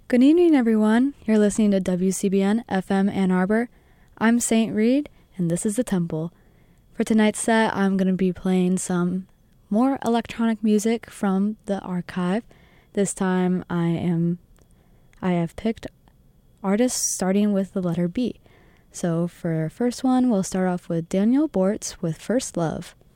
Good evening, everyone. You're listening to WCBN FM Ann Arbor. I'm St. Reed, and this is The Temple. For tonight's set, I'm going to be playing some more electronic music from the archive. This time, I have picked artists starting with the letter B. So for our first one, we'll start off with Daniel Bortz with First Love.